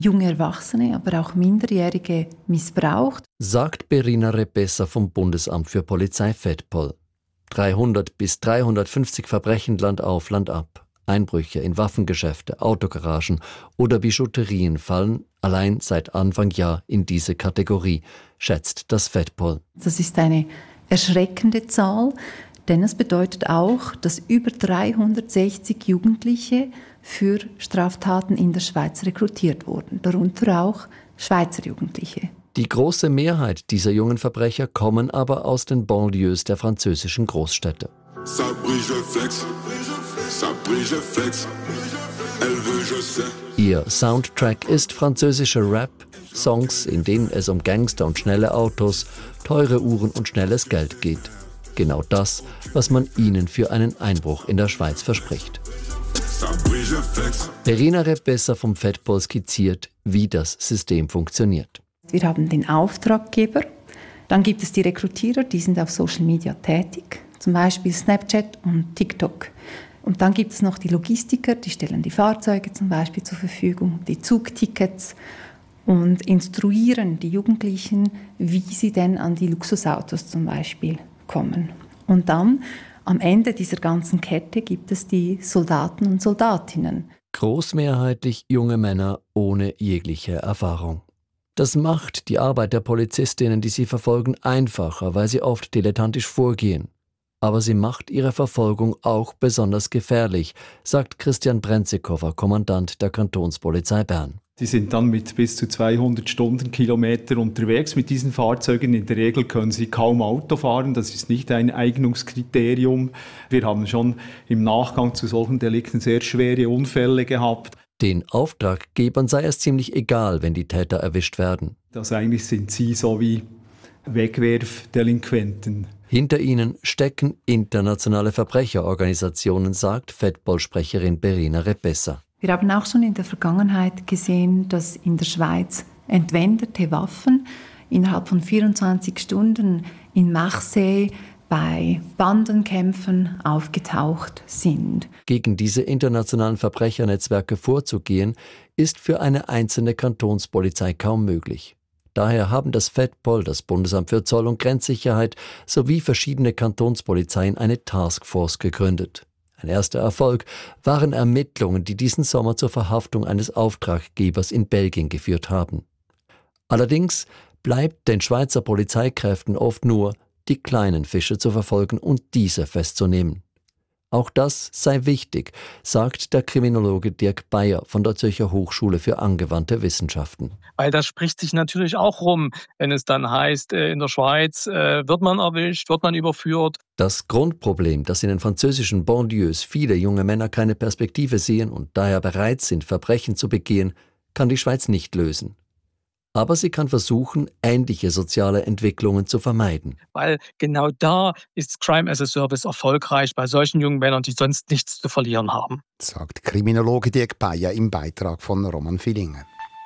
junge Erwachsene, aber auch Minderjährige missbraucht, sagt Berina Repessa vom Bundesamt für Polizei Fettpol. 300 bis 350 Verbrechen Land auf, Land ab. Einbrüche in Waffengeschäfte, Autogaragen oder Bijouterien fallen allein seit Anfang Jahr in diese Kategorie, schätzt das Fettpol. Das ist eine erschreckende Zahl, denn es bedeutet auch, dass über 360 Jugendliche für Straftaten in der Schweiz rekrutiert wurden, darunter auch Schweizer Jugendliche. Die große Mehrheit dieser jungen Verbrecher kommen aber aus den Banlieues der französischen Großstädte. Ihr Soundtrack ist französischer Rap, Songs, in denen es um Gangster und schnelle Autos, teure Uhren und schnelles Geld geht. Genau das, was man ihnen für einen Einbruch in der Schweiz verspricht. Berina Repessa vom Fettpol skizziert, wie das System funktioniert. Wir haben den Auftraggeber, dann gibt es die Rekrutierer, die sind auf Social Media tätig, zum Beispiel Snapchat und TikTok. Und dann gibt es noch die Logistiker, die stellen die Fahrzeuge zum Beispiel zur Verfügung, die Zugtickets und instruieren die Jugendlichen, wie sie denn an die Luxusautos zum Beispiel kommen. Und dann am Ende dieser ganzen Kette gibt es die Soldaten und Soldatinnen. Großmehrheitlich junge Männer ohne jegliche Erfahrung. Das macht die Arbeit der Polizistinnen, die sie verfolgen, einfacher, weil sie oft dilettantisch vorgehen. Aber sie macht ihre Verfolgung auch besonders gefährlich, sagt Christian Brenzikofer, Kommandant der Kantonspolizei Bern. Die sind dann mit bis zu 200 Stundenkilometer unterwegs mit diesen Fahrzeugen. In der Regel können sie kaum Auto fahren. Das ist nicht ein Eignungskriterium. Wir haben schon im Nachgang zu solchen Delikten sehr schwere Unfälle gehabt. Den Auftraggebern sei es ziemlich egal, wenn die Täter erwischt werden. Das eigentlich sind sie so wie Wegwerfdelinquenten. Hinter ihnen stecken internationale Verbrecherorganisationen, sagt Fettpol-Sprecherin Berina Repessa. Wir haben auch schon in der Vergangenheit gesehen, dass in der Schweiz entwendete Waffen innerhalb von 24 Stunden in Marseille bei Bandenkämpfen aufgetaucht sind. Gegen diese internationalen Verbrechernetzwerke vorzugehen, ist für eine einzelne Kantonspolizei kaum möglich. Daher haben das Fettpol, das Bundesamt für Zoll- und Grenzsicherheit sowie verschiedene Kantonspolizeien eine Taskforce gegründet. Ein erster Erfolg waren Ermittlungen, die diesen Sommer zur Verhaftung eines Auftraggebers in Belgien geführt haben. Allerdings bleibt den Schweizer Polizeikräften oft nur, die kleinen Fische zu verfolgen und diese festzunehmen. Auch das sei wichtig, sagt der Kriminologe Dirk Bayer von der Zürcher Hochschule für angewandte Wissenschaften. Weil das spricht sich natürlich auch rum, wenn es dann heißt, in der Schweiz wird man erwischt, wird man überführt. Das Grundproblem, dass in den französischen Banlieues viele junge Männer keine Perspektive sehen und daher bereit sind, Verbrechen zu begehen, kann die Schweiz nicht lösen. Aber sie kann versuchen, ähnliche soziale Entwicklungen zu vermeiden. Weil genau da ist Crime as a Service erfolgreich bei solchen jungen Männern, die sonst nichts zu verlieren haben. Sagt Kriminologe Dirk Bayer im Beitrag von Roman Villinger.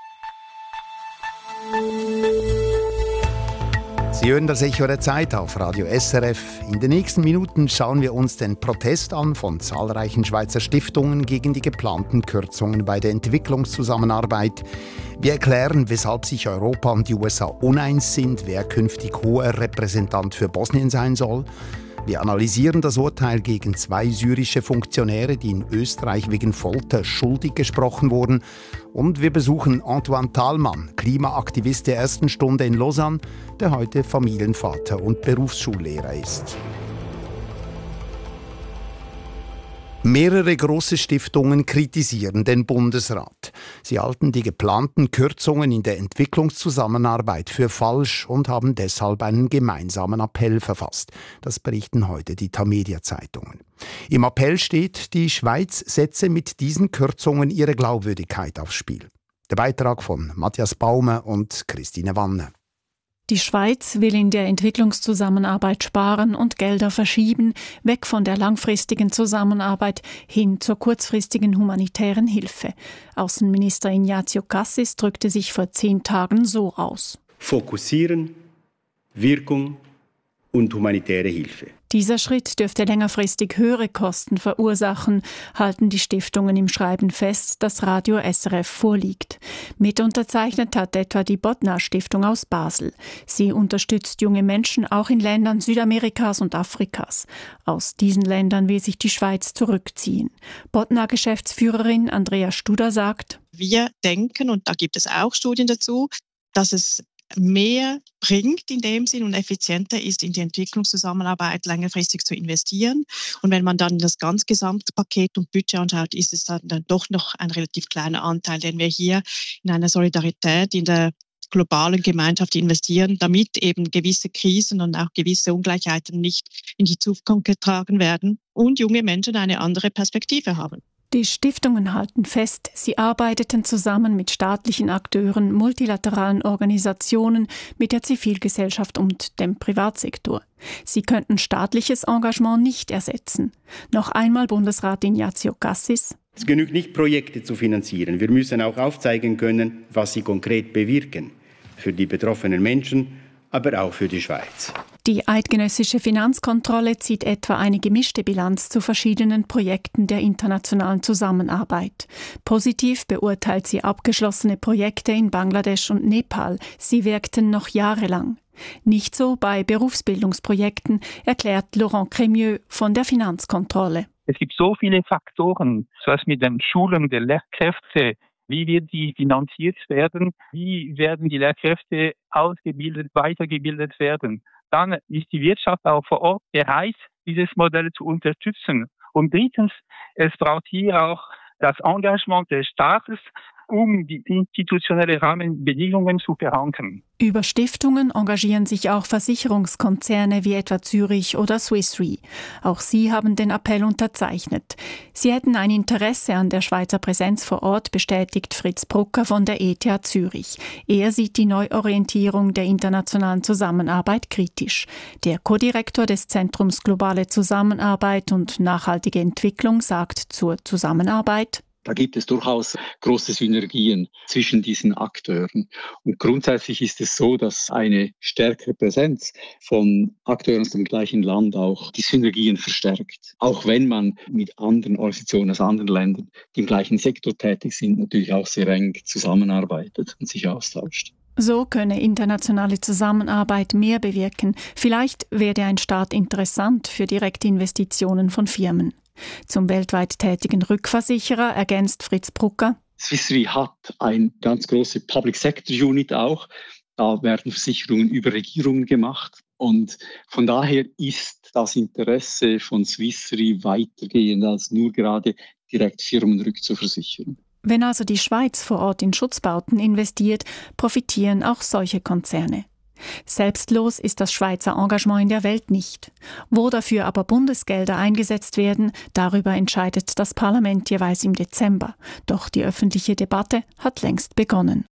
Sie hören das Echo der Zeit auf Radio SRF. In den nächsten Minuten schauen wir uns den Protest an von zahlreichen Schweizer Stiftungen gegen die geplanten Kürzungen bei der Entwicklungszusammenarbeit. Wir erklären, weshalb sich Europa und die USA uneins sind, wer künftig hoher Repräsentant für Bosnien sein soll. Wir analysieren das Urteil gegen 2 syrische Funktionäre, die in Österreich wegen Folter schuldig gesprochen wurden. Und wir besuchen Antoine Thalmann, Klimaaktivist der ersten Stunde in Lausanne, der heute Familienvater und Berufsschullehrer ist. Mehrere große Stiftungen kritisieren den Bundesrat. Sie halten die geplanten Kürzungen in der Entwicklungszusammenarbeit für falsch und haben deshalb einen gemeinsamen Appell verfasst. Das berichten heute die Tamedia-Zeitungen. Im Appell steht, die Schweiz setze mit diesen Kürzungen ihre Glaubwürdigkeit aufs Spiel. Der Beitrag von Matthias Baumer und Christine Wanne. Die Schweiz will in der Entwicklungszusammenarbeit sparen und Gelder verschieben, weg von der langfristigen Zusammenarbeit hin zur kurzfristigen humanitären Hilfe. Außenminister Ignazio Cassis drückte sich vor 10 Tagen so aus. Fokussieren, Wirkung und humanitäre Hilfe. Dieser Schritt dürfte längerfristig höhere Kosten verursachen, halten die Stiftungen im Schreiben fest, das Radio SRF vorliegt. Mitunterzeichnet hat etwa die Bodnar-Stiftung aus Basel. Sie unterstützt junge Menschen auch in Ländern Südamerikas und Afrikas. Aus diesen Ländern will sich die Schweiz zurückziehen. Bodnar-Geschäftsführerin Andrea Studer sagt: Wir denken, und da gibt es auch Studien dazu, dass es mehr bringt in dem Sinn und effizienter ist, in die Entwicklungszusammenarbeit längerfristig zu investieren. Und wenn man dann das ganz Gesamtpaket und Budget anschaut, ist es dann doch noch ein relativ kleiner Anteil, den wir hier in einer Solidarität in der globalen Gemeinschaft investieren, damit eben gewisse Krisen und auch gewisse Ungleichheiten nicht in die Zukunft getragen werden und junge Menschen eine andere Perspektive haben. Die Stiftungen halten fest, sie arbeiteten zusammen mit staatlichen Akteuren, multilateralen Organisationen, mit der Zivilgesellschaft und dem Privatsektor. Sie könnten staatliches Engagement nicht ersetzen. Noch einmal Bundesrat Ignazio Cassis: Es genügt nicht, Projekte zu finanzieren. Wir müssen auch aufzeigen können, was sie konkret bewirken. Für die betroffenen Menschen, aber auch für die Schweiz. Die eidgenössische Finanzkontrolle zieht etwa eine gemischte Bilanz zu verschiedenen Projekten der internationalen Zusammenarbeit. Positiv beurteilt sie abgeschlossene Projekte in Bangladesch und Nepal. Sie wirkten noch jahrelang. Nicht so bei Berufsbildungsprojekten, erklärt Laurent Crémieux von der Finanzkontrolle. Es gibt so viele Faktoren, was mit der Schulung der Lehrkräfte, wie wird die finanziert werden, wie werden die Lehrkräfte ausgebildet, weitergebildet werden. Dann ist die Wirtschaft auch vor Ort bereit, dieses Modell zu unterstützen. Und drittens, es braucht hier auch das Engagement des Staates, um die institutionellen Rahmenbedingungen zu verankern. Über Stiftungen engagieren sich auch Versicherungskonzerne wie etwa Zürich oder Swiss Re. Auch sie haben den Appell unterzeichnet. Sie hätten ein Interesse an der Schweizer Präsenz vor Ort, bestätigt Fritz Brucker von der ETH Zürich. Er sieht die Neuorientierung der internationalen Zusammenarbeit kritisch. Der Co-Direktor des Zentrums Globale Zusammenarbeit und nachhaltige Entwicklung sagt zur Zusammenarbeit: Da gibt es durchaus große Synergien zwischen diesen Akteuren. Und grundsätzlich ist es so, dass eine stärkere Präsenz von Akteuren aus dem gleichen Land auch die Synergien verstärkt. Auch wenn man mit anderen Organisationen aus anderen Ländern, die im gleichen Sektor tätig sind, natürlich auch sehr eng zusammenarbeitet und sich austauscht. So könne internationale Zusammenarbeit mehr bewirken. Vielleicht werde ein Staat interessant für Direktinvestitionen von Firmen. Zum weltweit tätigen Rückversicherer ergänzt Fritz Brucker: Swiss Re hat eine ganz große Public Sector Unit auch. Da werden Versicherungen über Regierungen gemacht. Und von daher ist das Interesse von Swiss Re weitergehend als nur gerade direkt Firmen rückzuversichern. Wenn also die Schweiz vor Ort in Schutzbauten investiert, profitieren auch solche Konzerne. Selbstlos ist das Schweizer Engagement in der Welt nicht. Wo dafür aber Bundesgelder eingesetzt werden, darüber entscheidet das Parlament jeweils im Dezember. Doch die öffentliche Debatte hat längst begonnen.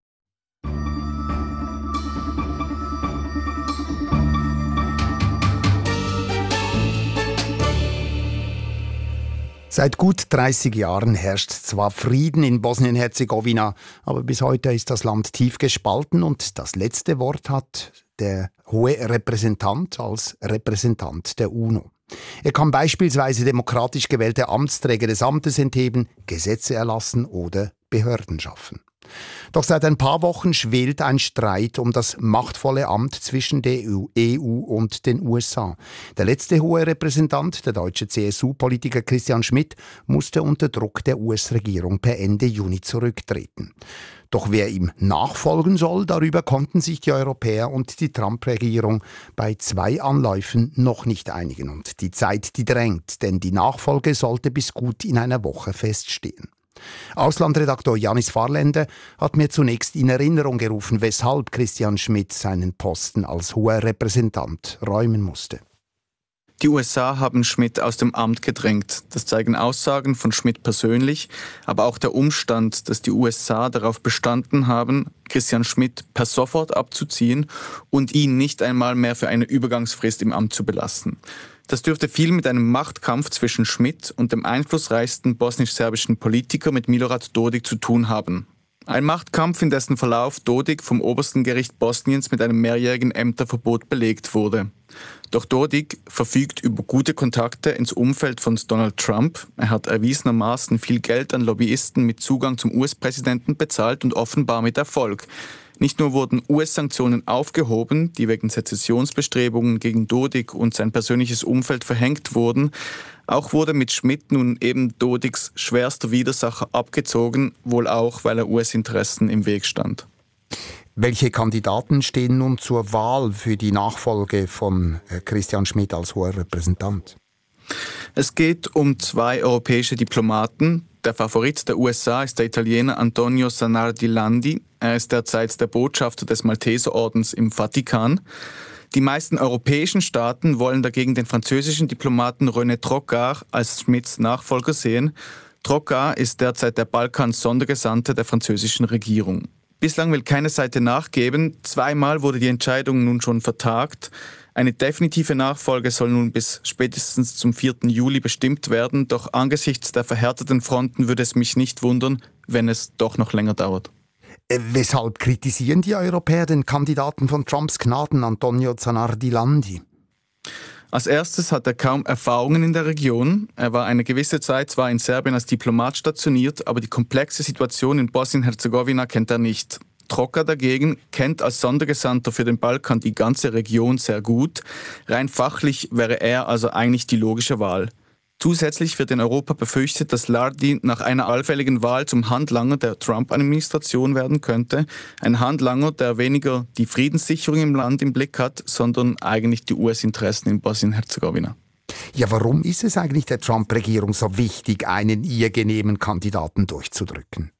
Seit gut 30 Jahren herrscht zwar Frieden in Bosnien-Herzegowina, aber bis heute ist das Land tief gespalten und das letzte Wort hat der hohe Repräsentant als Repräsentant der UNO. Er kann beispielsweise demokratisch gewählte Amtsträger des Amtes entheben, Gesetze erlassen oder Behörden schaffen. Doch seit ein paar Wochen schwelt ein Streit um das machtvolle Amt zwischen der EU und den USA. Der letzte hohe Repräsentant, der deutsche CSU-Politiker Christian Schmidt, musste unter Druck der US-Regierung per Ende Juni zurücktreten. Doch wer ihm nachfolgen soll, darüber konnten sich die Europäer und die Trump-Regierung bei 2 Anläufen noch nicht einigen. Und die Zeit, die drängt, denn die Nachfolge sollte bis gut in einer Woche feststehen. Auslandredaktor Janis Farlende hat mir zunächst in Erinnerung gerufen, weshalb Christian Schmidt seinen Posten als hoher Repräsentant räumen musste. Die USA haben Schmidt aus dem Amt gedrängt. Das zeigen Aussagen von Schmidt persönlich, aber auch der Umstand, dass die USA darauf bestanden haben, Christian Schmidt per sofort abzuziehen und ihn nicht einmal mehr für eine Übergangsfrist im Amt zu belassen. Das dürfte viel mit einem Machtkampf zwischen Schmidt und dem einflussreichsten bosnisch-serbischen Politiker mit Milorad Dodik zu tun haben. Ein Machtkampf, in dessen Verlauf Dodik vom obersten Gericht Bosniens mit einem mehrjährigen Ämterverbot belegt wurde. Doch Dodik verfügt über gute Kontakte ins Umfeld von Donald Trump. Er hat erwiesenermaßen viel Geld an Lobbyisten mit Zugang zum US-Präsidenten bezahlt und offenbar mit Erfolg. Nicht nur wurden US-Sanktionen aufgehoben, die wegen Sezessionsbestrebungen gegen Dodik und sein persönliches Umfeld verhängt wurden, auch wurde mit Schmidt nun eben Dodiks schwerster Widersacher abgezogen, wohl auch, weil er US-Interessen im Weg stand. Welche Kandidaten stehen nun zur Wahl für die Nachfolge von Christian Schmidt als hoher Repräsentant? Es geht um 2 europäische Diplomaten. Der Favorit der USA ist der Italiener Antonio Zanardi Landi. Er ist derzeit der Botschafter des Malteserordens im Vatikan. Die meisten europäischen Staaten wollen dagegen den französischen Diplomaten René Trocard als Schmidts Nachfolger sehen. Trocard ist derzeit der Balkan-Sondergesandte der französischen Regierung. Bislang will keine Seite nachgeben. 2-mal wurde die Entscheidung nun schon vertagt. Eine definitive Nachfolge soll nun bis spätestens zum 4. Juli bestimmt werden. Doch angesichts der verhärteten Fronten würde es mich nicht wundern, wenn es doch noch länger dauert. Weshalb kritisieren die Europäer den Kandidaten von Trumps Gnaden, Antonio Zanardi Landi? Als erstes hat er kaum Erfahrungen in der Region. Er war eine gewisse Zeit zwar in Serbien als Diplomat stationiert, aber die komplexe Situation in Bosnien-Herzegowina kennt er nicht. Trocard dagegen kennt als Sondergesandter für den Balkan die ganze Region sehr gut. Rein fachlich wäre er also eigentlich die logische Wahl. Zusätzlich wird in Europa befürchtet, dass Landi nach einer allfälligen Wahl zum Handlanger der Trump-Administration werden könnte. Ein Handlanger, der weniger die Friedenssicherung im Land im Blick hat, sondern eigentlich die US-Interessen in Bosnien-Herzegowina. Ja, warum ist es eigentlich der Trump-Regierung so wichtig, einen ihr genehmen Kandidaten durchzudrücken?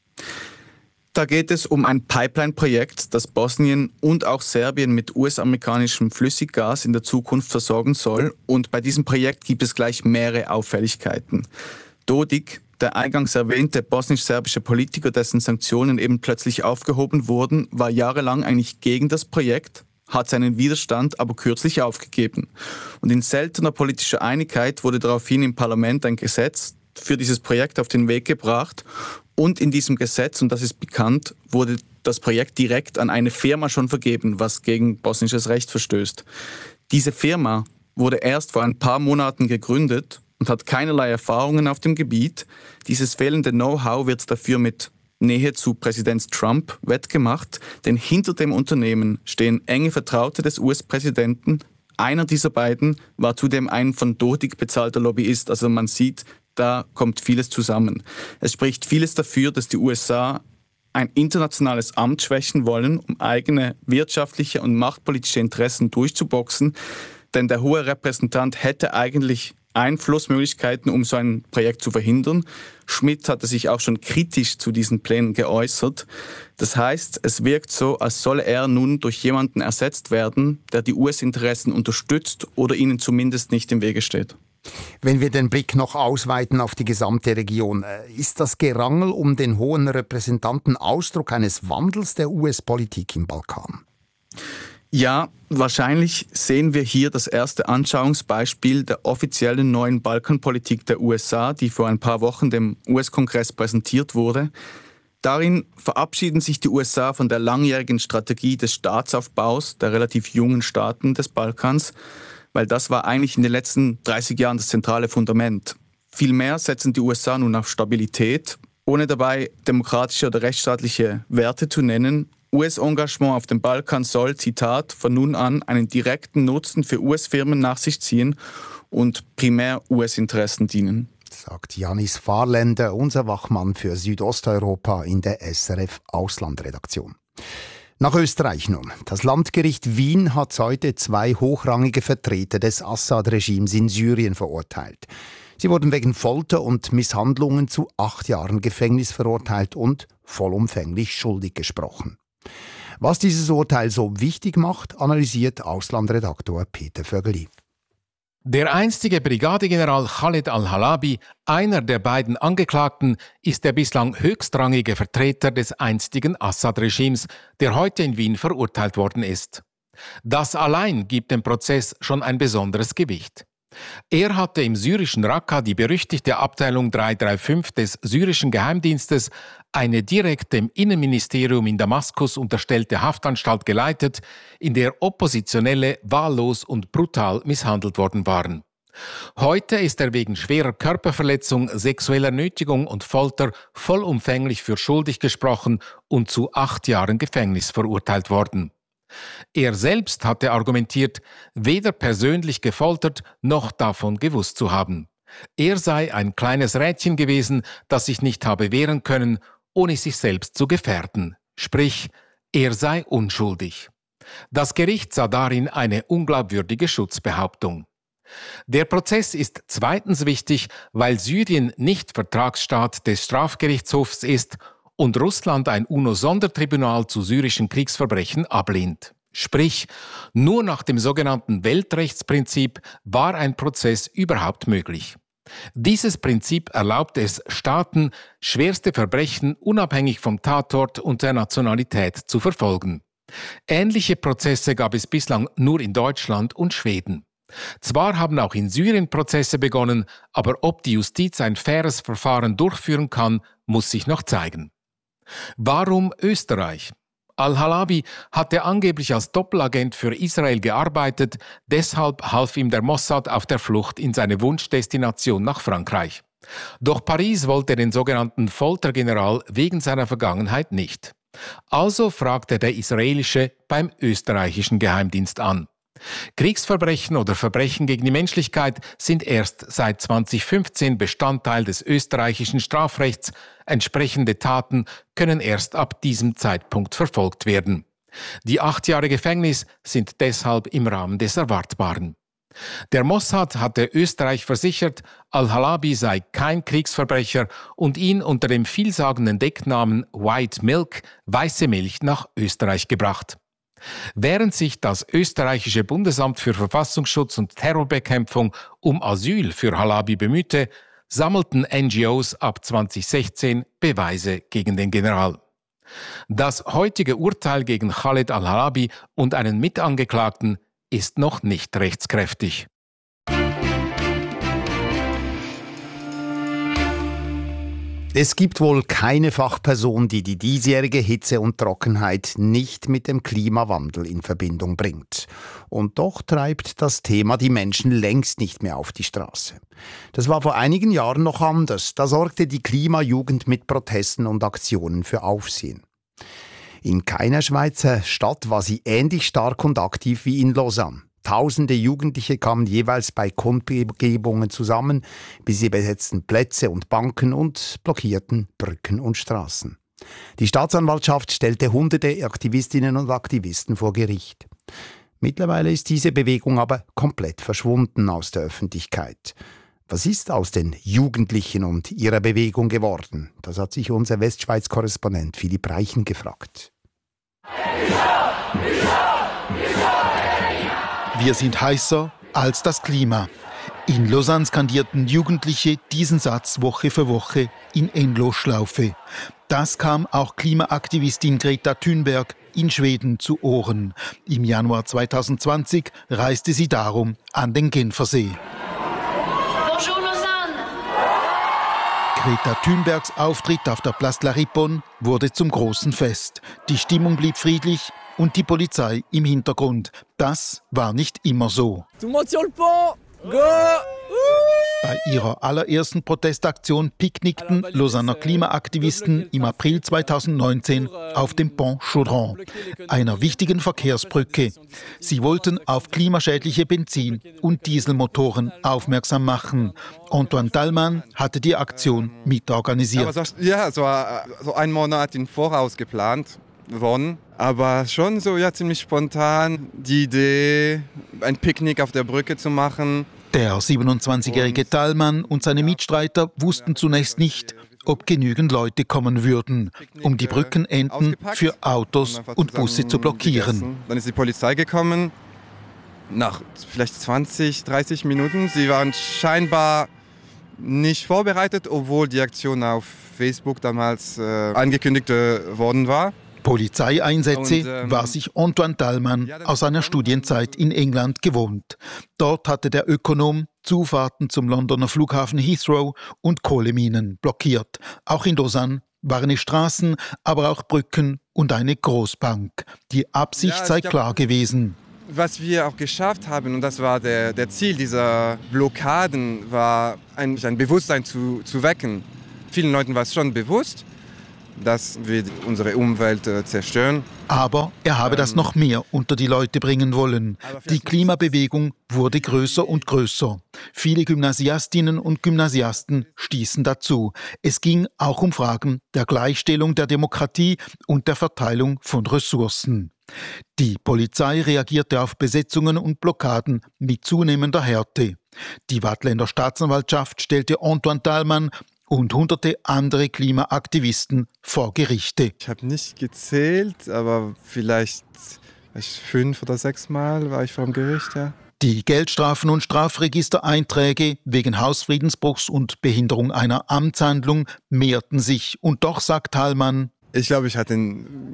Da geht es um ein Pipeline-Projekt, das Bosnien und auch Serbien mit US-amerikanischem Flüssiggas in der Zukunft versorgen soll. Und bei diesem Projekt gibt es gleich mehrere Auffälligkeiten. Dodik, der eingangs erwähnte bosnisch-serbische Politiker, dessen Sanktionen eben plötzlich aufgehoben wurden, war jahrelang eigentlich gegen das Projekt, hat seinen Widerstand aber kürzlich aufgegeben. Und in seltener politischer Einigkeit wurde daraufhin im Parlament ein Gesetz für dieses Projekt auf den Weg gebracht. Und in diesem Gesetz, und das ist bekannt, wurde das Projekt direkt an eine Firma schon vergeben, was gegen bosnisches Recht verstößt. Diese Firma wurde erst vor ein paar Monaten gegründet und hat keinerlei Erfahrungen auf dem Gebiet. Dieses fehlende Know-how wird dafür mit Nähe zu Präsident Trump wettgemacht, denn hinter dem Unternehmen stehen enge Vertraute des US-Präsidenten. Einer dieser beiden war zudem ein von Dodik bezahlter Lobbyist, also man sieht, da kommt vieles zusammen. Es spricht vieles dafür, dass die USA ein internationales Amt schwächen wollen, um eigene wirtschaftliche und machtpolitische Interessen durchzuboxen. Denn der hohe Repräsentant hätte eigentlich Einflussmöglichkeiten, um so ein Projekt zu verhindern. Schmidt hatte sich auch schon kritisch zu diesen Plänen geäußert. Das heißt, es wirkt so, als solle er nun durch jemanden ersetzt werden, der die US-Interessen unterstützt oder ihnen zumindest nicht im Wege steht. Wenn wir den Blick noch ausweiten auf die gesamte Region, ist das Gerangel um den hohen Repräsentanten Ausdruck eines Wandels der US-Politik im Balkan? Ja, wahrscheinlich sehen wir hier das erste Anschauungsbeispiel der offiziellen neuen Balkanpolitik der USA, die vor ein paar Wochen dem US-Kongress präsentiert wurde. Darin verabschieden sich die USA von der langjährigen Strategie des Staatsaufbaus der relativ jungen Staaten des Balkans, weil das war eigentlich in den letzten 30 Jahren das zentrale Fundament. Vielmehr setzen die USA nun auf Stabilität, ohne dabei demokratische oder rechtsstaatliche Werte zu nennen. US-Engagement auf dem Balkan soll, Zitat, von nun an einen direkten Nutzen für US-Firmen nach sich ziehen und primär US-Interessen dienen. Sagt Janis Fahrländer, unser Wachmann für Südosteuropa in der SRF-Auslandredaktion. Nach Österreich nun. Das Landgericht Wien hat heute 2 hochrangige Vertreter des Assad-Regimes in Syrien verurteilt. Sie wurden wegen Folter und Misshandlungen zu 8 Jahren Gefängnis verurteilt und vollumfänglich schuldig gesprochen. Was dieses Urteil so wichtig macht, analysiert Auslandredaktor Peter Vögeli. Der einstige Brigadegeneral Khaled al-Halabi, einer der beiden Angeklagten, ist der bislang höchstrangige Vertreter des einstigen Assad-Regimes, der heute in Wien verurteilt worden ist. Das allein gibt dem Prozess schon ein besonderes Gewicht. Er hatte im syrischen Raqqa die berüchtigte Abteilung 335 des syrischen Geheimdienstes, eine direkt dem Innenministerium in Damaskus unterstellte Haftanstalt geleitet, in der Oppositionelle wahllos und brutal misshandelt worden waren. Heute ist er wegen schwerer Körperverletzung, sexueller Nötigung und Folter vollumfänglich für schuldig gesprochen und zu 8 Jahren Gefängnis verurteilt worden. Er selbst hatte argumentiert, weder persönlich gefoltert noch davon gewusst zu haben. Er sei ein kleines Rädchen gewesen, das sich nicht habe wehren können, ohne sich selbst zu gefährden. Sprich, er sei unschuldig. Das Gericht sah darin eine unglaubwürdige Schutzbehauptung. Der Prozess ist zweitens wichtig, weil Syrien nicht Vertragsstaat des Strafgerichtshofs ist und Russland ein UNO-Sondertribunal zu syrischen Kriegsverbrechen ablehnt. Sprich, nur nach dem sogenannten Weltrechtsprinzip war ein Prozess überhaupt möglich. Dieses Prinzip erlaubt es Staaten, schwerste Verbrechen unabhängig vom Tatort und der Nationalität zu verfolgen. Ähnliche Prozesse gab es bislang nur in Deutschland und Schweden. Zwar haben auch in Syrien Prozesse begonnen, aber ob die Justiz ein faires Verfahren durchführen kann, muss sich noch zeigen. Warum Österreich? Al-Halabi hatte angeblich als Doppelagent für Israel gearbeitet, deshalb half ihm der Mossad auf der Flucht in seine Wunschdestination nach Frankreich. Doch Paris wollte den sogenannten Foltergeneral wegen seiner Vergangenheit nicht. Also fragte der israelische beim österreichischen Geheimdienst an. Kriegsverbrechen oder Verbrechen gegen die Menschlichkeit sind erst seit 2015 Bestandteil des österreichischen Strafrechts. Entsprechende Taten können erst ab diesem Zeitpunkt verfolgt werden. Die 8 Jahre Gefängnis sind deshalb im Rahmen des Erwartbaren. Der Mossad hatte Österreich versichert, Al-Halabi sei kein Kriegsverbrecher und ihn unter dem vielsagenden Decknamen White Milk, weiße Milch, nach Österreich gebracht. Während sich das österreichische Bundesamt für Verfassungsschutz und Terrorbekämpfung um Asyl für Halabi bemühte, sammelten NGOs ab 2016 Beweise gegen den General. Das heutige Urteil gegen Khaled Al-Halabi und einen Mitangeklagten ist noch nicht rechtskräftig. Es gibt wohl keine Fachperson, die die diesjährige Hitze und Trockenheit nicht mit dem Klimawandel in Verbindung bringt. Und doch treibt das Thema die Menschen längst nicht mehr auf die Straße. Das war vor einigen Jahren noch anders. Da sorgte die Klimajugend mit Protesten und Aktionen für Aufsehen. In keiner Schweizer Stadt war sie ähnlich stark und aktiv wie in Lausanne. Tausende Jugendliche kamen jeweils bei Kundgebungen zusammen, bis sie besetzten Plätze und Banken und blockierten Brücken und Straßen. Die Staatsanwaltschaft stellte hunderte Aktivistinnen und Aktivisten vor Gericht. Mittlerweile ist diese Bewegung aber komplett verschwunden aus der Öffentlichkeit. Was ist aus den Jugendlichen und ihrer Bewegung geworden? Das hat sich unser Westschweiz-Korrespondent Philipp Reichen gefragt. Wir sind heißer als das Klima. In Lausanne skandierten Jugendliche diesen Satz Woche für Woche in Endlosschlaufe. Das kam auch Klimaaktivistin Greta Thunberg in Schweden zu Ohren. Im Januar 2020 reiste sie darum an den Genfersee. Bonjour Lausanne! Greta Thunbergs Auftritt auf der Place La Riponne wurde zum großen Fest. Die Stimmung blieb friedlich und die Polizei im Hintergrund. Das war nicht immer so. Bei ihrer allerersten Protestaktion picknickten Lausanner Klimaaktivisten im April 2019 auf dem Pont Chaudron, einer wichtigen Verkehrsbrücke. Sie wollten auf klimaschädliche Benzin- und Dieselmotoren aufmerksam machen. Antoine Dallmann hatte die Aktion mitorganisiert. Ja, es war so einen Monat im Voraus geplant worden, aber schon so ziemlich spontan die Idee, ein Picknick auf der Brücke zu machen. Der 27-jährige Dallmann und seine Mitstreiter wussten zunächst nicht, ob genügend Leute kommen würden, um die Brückenenden für Autos und Busse zu blockieren. Dann ist die Polizei gekommen, nach vielleicht 20, 30 Minuten. Sie waren scheinbar nicht vorbereitet, obwohl die Aktion auf Facebook damals angekündigt worden war. Polizeieinsätze war sich Antoine Thalmann aus seiner Studienzeit in England gewohnt. Dort hatte der Ökonom Zufahrten zum Londoner Flughafen Heathrow und Kohleminen blockiert. Auch in Lausanne waren es Straßen, aber auch Brücken und eine Großbank. Die Absicht sei klar gewesen. Was wir auch geschafft haben, und das war der Ziel dieser Blockaden, war ein Bewusstsein zu wecken. Vielen Leuten war es schon bewusst, dass wir unsere Umwelt zerstören. Aber er habe das noch mehr unter die Leute bringen wollen. Die Klimabewegung wurde größer und größer. Viele Gymnasiastinnen und Gymnasiasten stießen dazu. Es ging auch um Fragen der Gleichstellung der Demokratie und der Verteilung von Ressourcen. Die Polizei reagierte auf Besetzungen und Blockaden mit zunehmender Härte. Die Waadtländer Staatsanwaltschaft stellte Antoine Thalmann und hunderte andere Klimaaktivisten vor Gerichte. Ich habe nicht gezählt, aber vielleicht 5 oder 6 Mal war ich vor dem Gericht, ja. Die Geldstrafen und Strafregistereinträge wegen Hausfriedensbruchs und Behinderung einer Amtshandlung mehrten sich. Und doch, sagt Thalmann, ich glaube, ich hatte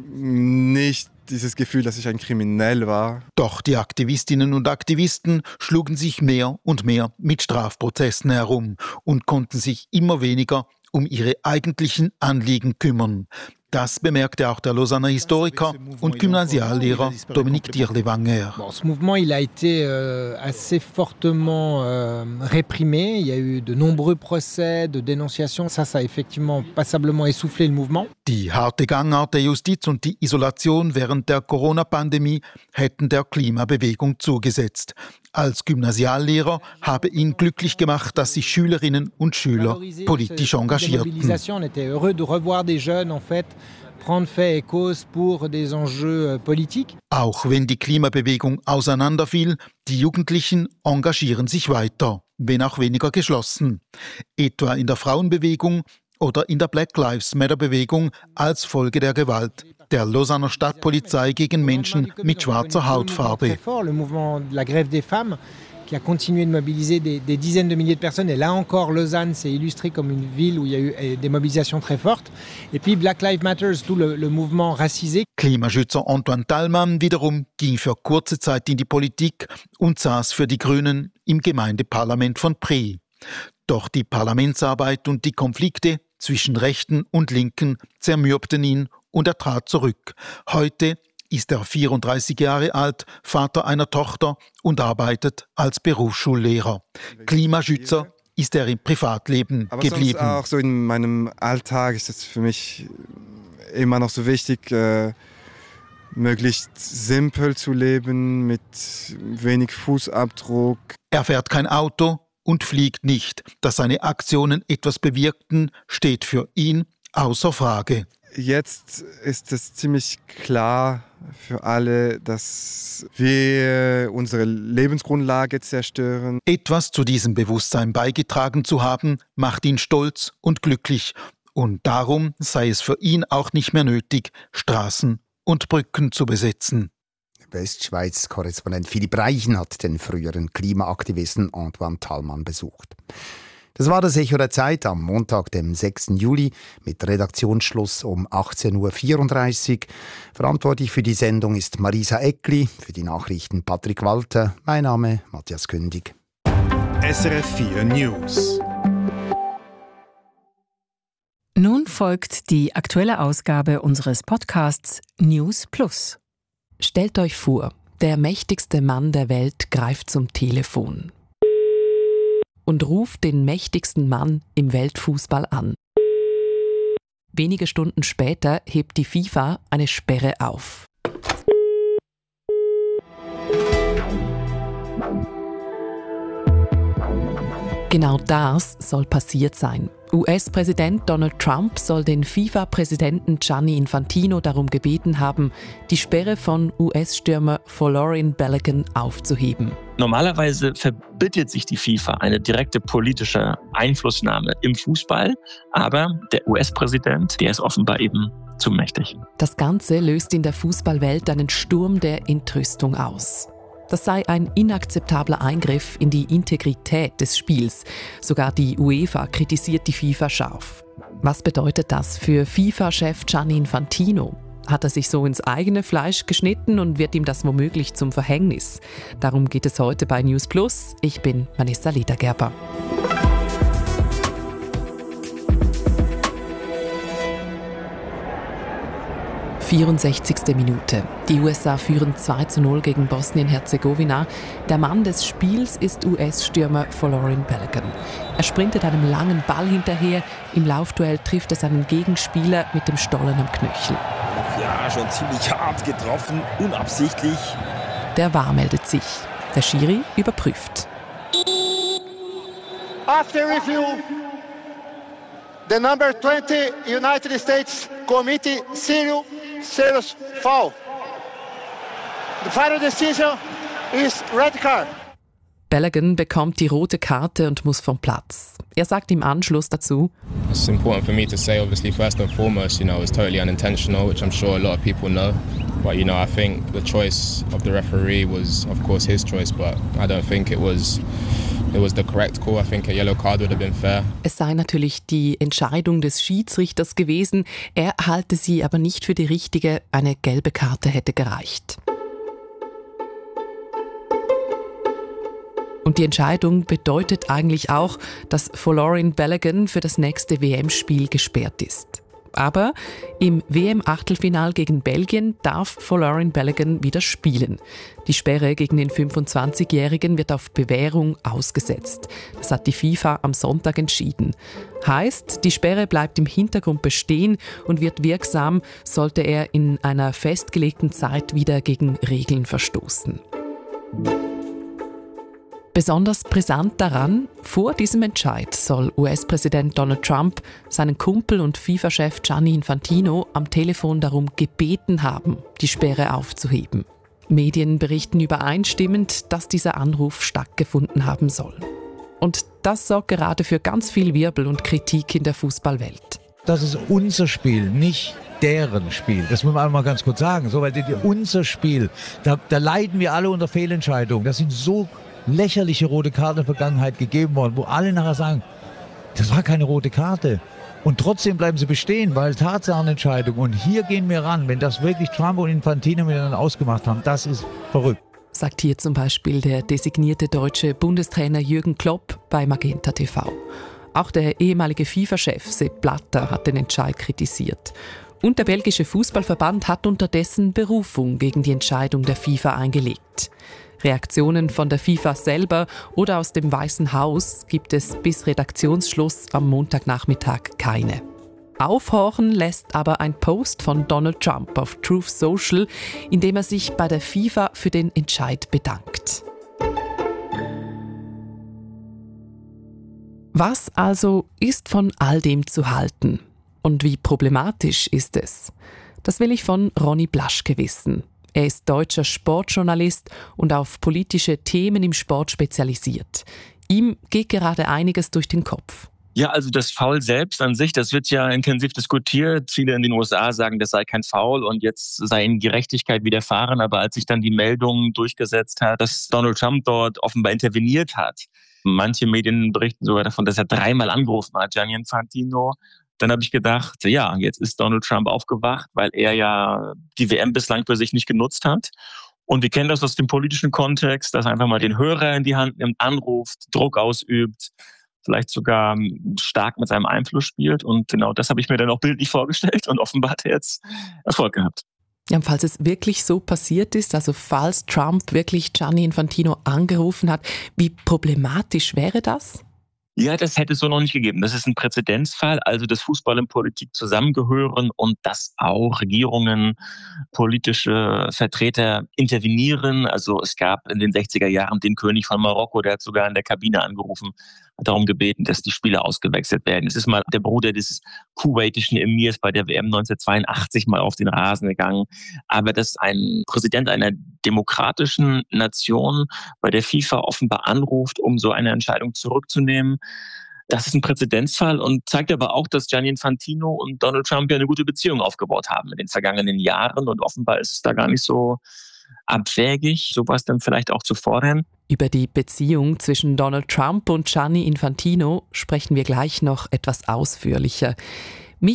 nicht dieses Gefühl, dass ich ein Kriminell war. Doch die Aktivistinnen und Aktivisten schlugen sich mehr und mehr mit Strafprozessen herum und konnten sich immer weniger um ihre eigentlichen Anliegen kümmern. Das bemerkte auch der Lausanner Historiker und Gymnasiallehrer Dominique Dirlewanger. Ce mouvement il a été assez fortement réprimé. Il y a eu de nombreux procès, de dénonciations. Ça a effectivement passablement essoufflé le mouvement. Die harte Gangart der Justiz und die Isolation während der Corona-Pandemie hätten der Klimabewegung zugesetzt. Als Gymnasiallehrer habe ihn glücklich gemacht, dass sich Schülerinnen und Schüler politisch engagierten. On était heureux de revoir des jeunes en fait prendre fait et cause pour des enjeux politiques. Auch wenn die Klimabewegung auseinanderfiel, die Jugendlichen engagieren sich weiter, wenn auch weniger geschlossen. Etwa in der Frauenbewegung oder in der Black Lives Matter Bewegung als Folge der Gewalt der Lausanner Stadtpolizei gegen Menschen mit schwarzer Hautfarbe. Le mouvement de la grève des femmes qui a continué de mobiliser des dizaines de milliers de personnes. Et là encore, Lausanne s'est illustrée comme une ville où il y a eu des mobilisations très fortes. Et puis Black Lives Matter, tout le mouvement racisé. Klimaschützer Antoine Thalmann wiederum ging für kurze Zeit in die Politik und saß für die Grünen im Gemeindeparlament von Pré. Doch die Parlamentsarbeit und die Konflikte zwischen Rechten und Linken zermürbten ihn und er trat zurück. Heute ist er 34 Jahre alt, Vater einer Tochter und arbeitet als Berufsschullehrer. Klimaschützer ist er im Privatleben geblieben. Aber auch so in meinem Alltag ist es für mich immer noch so wichtig, möglichst simpel zu leben, mit wenig Fußabdruck. Er fährt kein Auto und fliegt nicht. Dass seine Aktionen etwas bewirkten, steht für ihn außer Frage. Jetzt ist es ziemlich klar für alle, dass wir unsere Lebensgrundlage zerstören. Etwas zu diesem Bewusstsein beigetragen zu haben, macht ihn stolz und glücklich. Und darum sei es für ihn auch nicht mehr nötig, Straßen und Brücken zu besetzen. Westschweiz-Korrespondent Philipp Reichen hat den früheren Klimaaktivisten Antoine Thalmann besucht. Das war das Echo der Zeit am Montag, dem 6. Juli, mit Redaktionsschluss um 18.34 Uhr. Verantwortlich für die Sendung ist Marisa Eckli, für die Nachrichten Patrick Walter. Mein Name Matthias Kündig. SRF 4 News. Nun folgt die aktuelle Ausgabe unseres Podcasts News Plus. Stellt euch vor, der mächtigste Mann der Welt greift zum Telefon und ruft den mächtigsten Mann im Weltfußball an. Wenige Stunden später hebt die FIFA eine Sperre auf. Genau das soll passiert sein. US-Präsident Donald Trump soll den FIFA-Präsidenten Gianni Infantino darum gebeten haben, die Sperre von US-Stürmer Folarin Balogun aufzuheben. Normalerweise verbietet sich die FIFA eine direkte politische Einflussnahme im Fußball, aber der US-Präsident, der ist offenbar eben zu mächtig. Das Ganze löst in der Fußballwelt einen Sturm der Entrüstung aus. Das sei ein inakzeptabler Eingriff in die Integrität des Spiels. Sogar die UEFA kritisiert die FIFA scharf. Was bedeutet das für FIFA-Chef Gianni Infantino? Hat er sich so ins eigene Fleisch geschnitten und wird ihm das womöglich zum Verhängnis? Darum geht es heute bei News Plus. Ich bin Vanessa Ledergerber. 64. Minute. Die USA führen 2:0 gegen Bosnien-Herzegowina. Der Mann des Spiels ist US-Stürmer Folarin Balogun. Er sprintet einem langen Ball hinterher. Im Laufduell trifft er seinen Gegenspieler mit dem Stollen am Knöchel. Ja, schon ziemlich hart getroffen, unabsichtlich. Der VAR meldet sich. Der Schiri überprüft. After review, the number 20 United States committee serious foul. The final decision is red card. Balogun bekommt die rote Karte und muss vom Platz. Er sagt im Anschluss dazu: It's important for me to say, obviously, first and foremost, it's totally unintentional, which I'm sure a lot of people know. But, I think the choice of the referee was, of course, his choice, but I don't think it was the correct call. I think a yellow card would have been fair. Es sei natürlich die Entscheidung des Schiedsrichters gewesen. Er halte sie aber nicht für die richtige. Eine gelbe Karte hätte gereicht. Und die Entscheidung bedeutet eigentlich auch, dass Folarin Balogun für das nächste WM-Spiel gesperrt ist. Aber im WM-Achtelfinal gegen Belgien darf Folarin Balogun wieder spielen. Die Sperre gegen den 25-Jährigen wird auf Bewährung ausgesetzt. Das hat die FIFA am Sonntag entschieden. Heißt, die Sperre bleibt im Hintergrund bestehen und wird wirksam, sollte er in einer festgelegten Zeit wieder gegen Regeln verstoßen. Besonders brisant daran, vor diesem Entscheid soll US-Präsident Donald Trump seinen Kumpel und FIFA-Chef Gianni Infantino am Telefon darum gebeten haben, die Sperre aufzuheben. Medien berichten übereinstimmend, dass dieser Anruf stattgefunden haben soll. Und das sorgt gerade für ganz viel Wirbel und Kritik in der Fußballwelt. Das ist unser Spiel, nicht deren Spiel. Das muss man einmal ganz kurz sagen. So, weil unser Spiel, da leiden wir alle unter Fehlentscheidungen. Das sind so lächerliche rote Karten in der Vergangenheit gegeben worden, wo alle nachher sagen, das war keine rote Karte. Und trotzdem bleiben sie bestehen, weil Tatsachenentscheidung. Und hier gehen wir ran, wenn das wirklich Trump und Infantino miteinander ausgemacht haben, das ist verrückt. Sagt hier zum Beispiel der designierte deutsche Bundestrainer Jürgen Klopp bei Magenta TV. Auch der ehemalige FIFA-Chef Sepp Blatter hat den Entscheid kritisiert. Und der belgische Fußballverband hat unterdessen Berufung gegen die Entscheidung der FIFA eingelegt. Reaktionen von der FIFA selber oder aus dem Weißen Haus gibt es bis Redaktionsschluss am Montagnachmittag keine. Aufhorchen lässt aber ein Post von Donald Trump auf Truth Social, in dem er sich bei der FIFA für den Entscheid bedankt. Was also ist von all dem zu halten? Und wie problematisch ist es? Das will ich von Ronny Blaschke wissen. Er ist deutscher Sportjournalist und auf politische Themen im Sport spezialisiert. Ihm geht gerade einiges durch den Kopf. Ja, also das Foul selbst an sich, das wird ja intensiv diskutiert. Viele in den USA sagen, das sei kein Foul und jetzt sei ihnen Gerechtigkeit widerfahren. Aber als sich dann die Meldung durchgesetzt hat, dass Donald Trump dort offenbar interveniert hat, manche Medien berichten sogar davon, dass er 3-mal angerufen hat, Gianni Infantino. Dann habe ich gedacht, ja, jetzt ist Donald Trump aufgewacht, weil er ja die WM bislang für sich nicht genutzt hat. Und wir kennen das aus dem politischen Kontext, dass er einfach mal den Hörer in die Hand nimmt, anruft, Druck ausübt, vielleicht sogar stark mit seinem Einfluss spielt. Und genau das habe ich mir dann auch bildlich vorgestellt und offenbar hat er jetzt Erfolg gehabt. Ja, falls es wirklich so passiert ist, also falls Trump wirklich Gianni Infantino angerufen hat, wie problematisch wäre das? Ja, das hätte es so noch nicht gegeben. Das ist ein Präzedenzfall, also dass Fußball und Politik zusammengehören und dass auch Regierungen, politische Vertreter intervenieren. Also es gab in den 60er Jahren den König von Marokko, der hat sogar in der Kabine angerufen, hat darum gebeten, dass die Spieler ausgewechselt werden. Es ist mal der Bruder des kuwaitischen Emirs bei der WM 1982 mal auf den Rasen gegangen. Aber dass ein Präsident einer demokratischen Nation bei der FIFA offenbar anruft, um so eine Entscheidung zurückzunehmen, das ist ein Präzedenzfall und zeigt aber auch, dass Gianni Infantino und Donald Trump ja eine gute Beziehung aufgebaut haben in den vergangenen Jahren und offenbar ist es da gar nicht so abwägig, sowas dann vielleicht auch zu fordern. Über die Beziehung zwischen Donald Trump und Gianni Infantino sprechen wir gleich noch etwas ausführlicher. Mich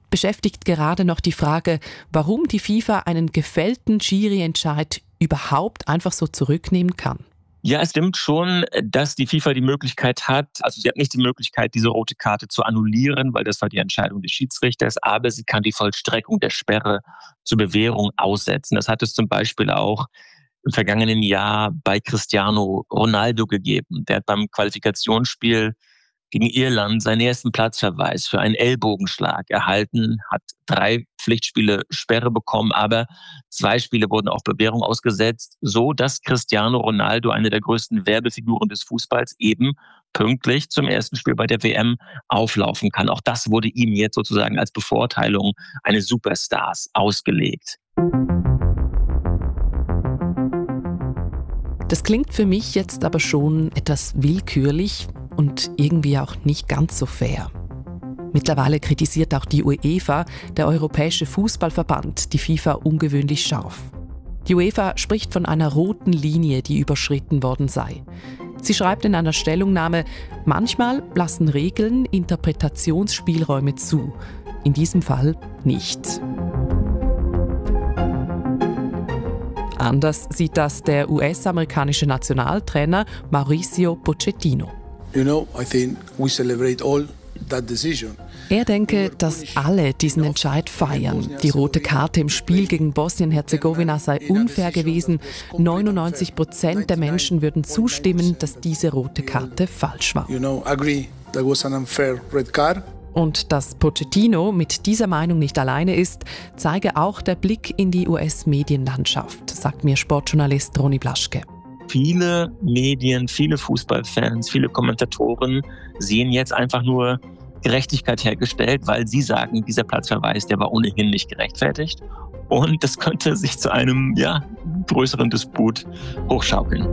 beschäftigt gerade noch die Frage, warum die FIFA einen gefällten Schiri-Entscheid überhaupt einfach so zurücknehmen kann. Ja, es stimmt schon, dass die FIFA die Möglichkeit hat, also sie hat nicht die Möglichkeit, diese rote Karte zu annullieren, weil das war die Entscheidung des Schiedsrichters, aber sie kann die Vollstreckung der Sperre zur Bewährung aussetzen. Das hat es zum Beispiel auch im vergangenen Jahr bei Cristiano Ronaldo gegeben. Der hat beim Qualifikationsspiel gegen Irland seinen ersten Platzverweis für einen Ellbogenschlag erhalten, hat 3 Pflichtspiele Sperre bekommen, aber 2 Spiele wurden auf Bewährung ausgesetzt, so dass Cristiano Ronaldo, eine der größten Werbefiguren des Fußballs, eben pünktlich zum ersten Spiel bei der WM auflaufen kann. Auch das wurde ihm jetzt sozusagen als Bevorteilung eines Superstars ausgelegt. Das klingt für mich jetzt aber schon etwas willkürlich und irgendwie auch nicht ganz so fair. Mittlerweile kritisiert auch die UEFA, der Europäische Fußballverband, die FIFA ungewöhnlich scharf. Die UEFA spricht von einer roten Linie, die überschritten worden sei. Sie schreibt in einer Stellungnahme, manchmal lassen Regeln Interpretationsspielräume zu, in diesem Fall nicht. Anders sieht das der US-amerikanische Nationaltrainer Mauricio Pochettino. Er denke, dass alle diesen Entscheid feiern. Die rote Karte im Spiel gegen Bosnien-Herzegowina sei unfair gewesen. 99% der Menschen würden zustimmen, dass diese rote Karte falsch war. Und dass Pochettino mit dieser Meinung nicht alleine ist, zeige auch der Blick in die US-Medienlandschaft, sagt mir Sportjournalist Ronny Blaschke. Viele Medien, viele Fußballfans, viele Kommentatoren sehen jetzt einfach nur Gerechtigkeit hergestellt, weil sie sagen, dieser Platzverweis, der war ohnehin nicht gerechtfertigt. Und das könnte sich zu einem größeren Disput hochschaukeln.